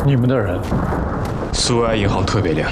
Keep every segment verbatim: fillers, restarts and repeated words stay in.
你们的人？ 苏维埃银行特别连。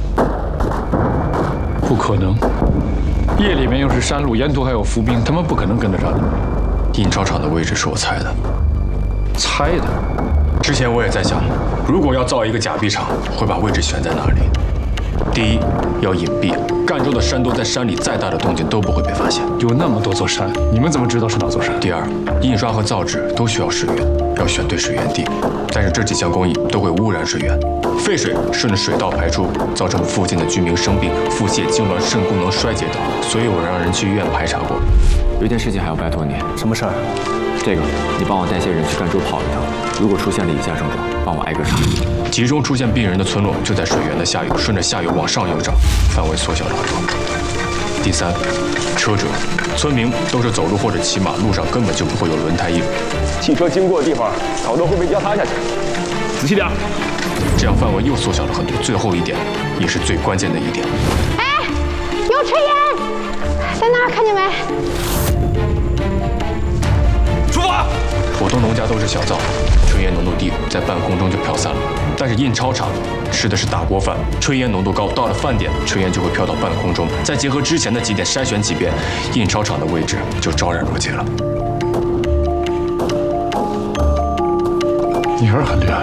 不可能，夜里面又是山路，沿途还有伏兵，他们不可能跟得上你们。 印钞厂的位置是我猜的。 猜的？ 之前我也在想，如果要造一个假币厂，会把位置选在哪里？第一，要隐蔽，赣州的山多，在山里再大的动静都不会被发现。 有那么多座山，你们怎么知道是哪座山？ 第二，印刷和造纸都需要水源，要选对水源地。但是这几项工艺都会污染水源，废水顺着水道排出，造成附近的居民生病、腹泻、痉挛、肾功能衰竭等。所以我让人去医院排查过。 有一件事情还要拜托你。 什么事儿？ 这个，你帮我带些人去赣州跑一趟，如果出现了以下症状，帮我挨个查。 集中出现病人的村落就在水源的下游，顺着下游往上游找，范围缩小了很多。第三，车辙，村民都是走路或者骑马，路上根本就不会有轮胎印。 汽车经过的地方，草垛会被压塌下去。仔细点， 这样范围又缩小了很多。最后一点，也是最关键的一点。 哎，有炊烟，在哪儿？看见没？ 出发！普通农家都是小灶，炊烟浓度低，在半空中就飘散了。但是印钞厂吃的是大锅饭，炊烟浓度高，到了饭点，炊烟就会飘到半空中。再结合之前的几点筛选几遍，印钞厂的位置就昭然若揭了。 你还是很厉害。